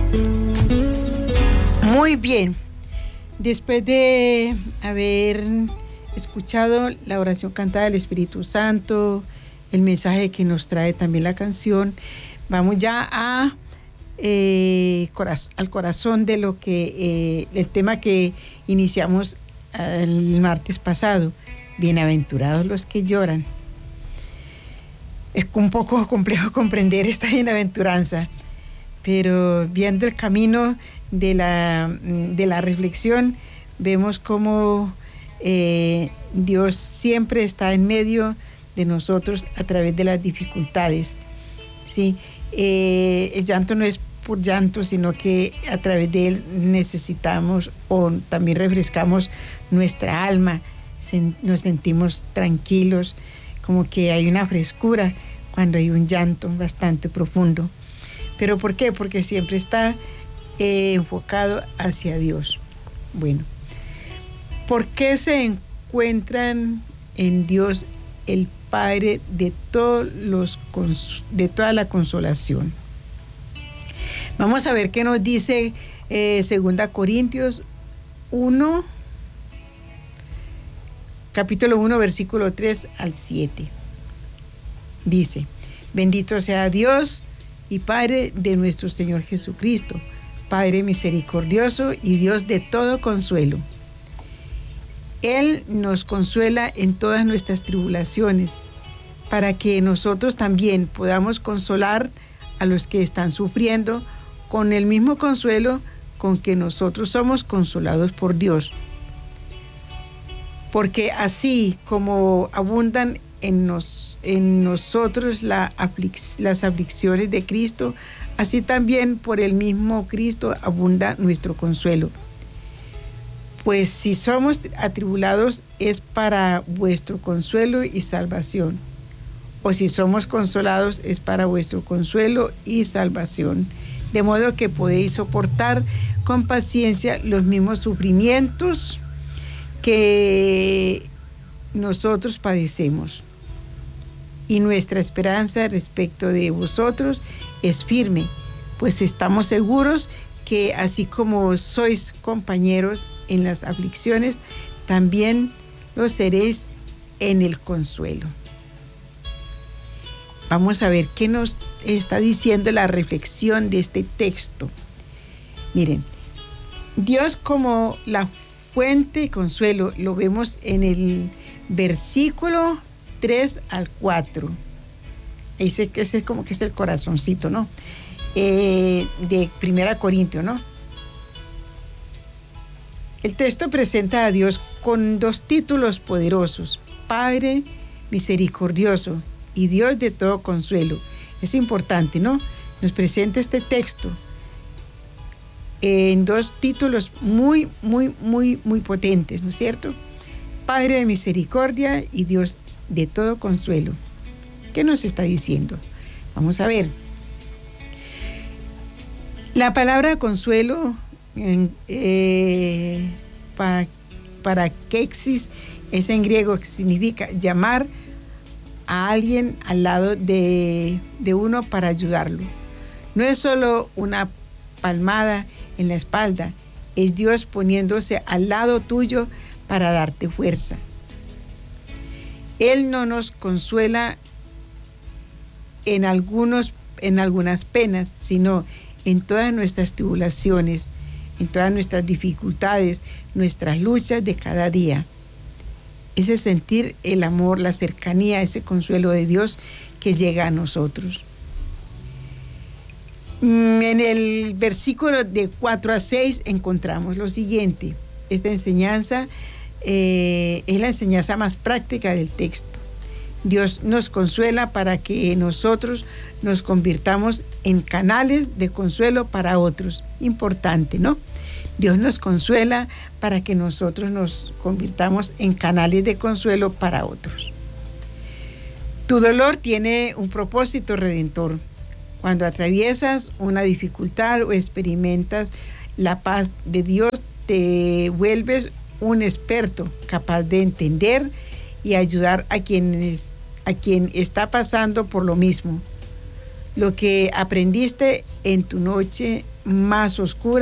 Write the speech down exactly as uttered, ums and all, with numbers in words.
Muy bien. Después de haber escuchado la oración cantada del Espíritu Santo, el mensaje que nos trae también la canción, vamos ya a, eh, coraz- al corazón de lo que eh, el tema que iniciamos el martes pasado. Bienaventurados los que lloran. Es un poco complejo comprender esta bienaventuranza, pero viendo el camino de la, de la reflexión, vemos cómo eh, Dios siempre está en medio de nosotros a través de las dificultades, ¿sí? Eh, el llanto no es por llanto, sino que a través de él necesitamos o también refrescamos nuestra alma, sen- nos sentimos tranquilos, como que hay una frescura cuando hay un llanto bastante profundo. ¿Pero por qué? Porque siempre está eh, enfocado hacia Dios. Bueno, ¿por qué se encuentran en Dios el Padre de todos los cons- de toda la consolación? Vamos a ver qué nos dice eh, Segunda Corintios uno, capítulo uno, versículo tres al siete. Dice: bendito sea Dios y Padre de nuestro Señor Jesucristo, Padre misericordioso y Dios de todo consuelo. Él nos consuela en todas nuestras tribulaciones, para que nosotros también podamos consolar a los que están sufriendo con el mismo consuelo con que nosotros somos consolados por Dios. Porque así como abundan en, nos, en nosotros la aflic- las aflicciones de Cristo, así también por el mismo Cristo abunda nuestro consuelo. Pues si somos atribulados es para vuestro consuelo y salvación, o si somos consolados es para vuestro consuelo y salvación, de modo que podéis soportar con paciencia los mismos sufrimientos que nosotros padecemos. Y nuestra esperanza respecto de vosotros es firme, pues estamos seguros que así como sois compañeros en las aflicciones, también lo seréis en el consuelo. Vamos a ver qué nos está diciendo la reflexión de este texto. Miren, Dios como la fuente de consuelo lo vemos en el versículo tres al cuatro. Ese, ese es como que es el corazoncito, ¿no? Eh, de Primera Corintios, ¿no? El texto presenta a Dios con dos títulos poderosos: Padre misericordioso y Dios de todo consuelo. Es importante, ¿no? Nos presenta este texto en dos títulos muy, muy, muy, muy potentes, ¿no es cierto? Padre de misericordia y Dios de todo consuelo. ¿Qué nos está diciendo? Vamos a ver. La palabra consuelo, eh, para, para kexis, es en griego, que significa llamar a alguien al lado de, de uno para ayudarlo. No es solo una palmada en la espalda, es Dios poniéndose al lado tuyo para darte fuerza. Él no nos consuela en, algunos, en algunas penas, sino en todas nuestras tribulaciones, en todas nuestras dificultades, nuestras luchas de cada día. Ese sentir el amor, la cercanía, ese consuelo de Dios que llega a nosotros. En el versículo de cuatro a seis encontramos lo siguiente. Esta enseñanza eh, es la enseñanza más práctica del texto. Dios nos consuela para que nosotros nos convirtamos en canales de consuelo para otros. Importante, ¿no? Dios nos consuela para que nosotros nos convirtamos en canales de consuelo para otros. Tu dolor tiene un propósito redentor. Cuando atraviesas una dificultad o experimentas la paz de Dios, te vuelves un experto capaz de entender y ayudar a quienes, a quien está pasando por lo mismo. lo que aprendiste en tu noche más oscura.